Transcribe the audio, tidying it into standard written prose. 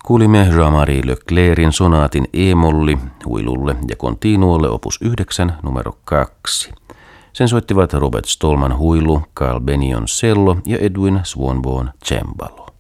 Kuulimme Jean-Marie Leclerc'in sonaatin E-molli huilulle ja continuolle opus 9 numero 2. Sen soittivat Robert Stallman huilu, Carl Bennion cello ja Edwin Swanborn cembalo.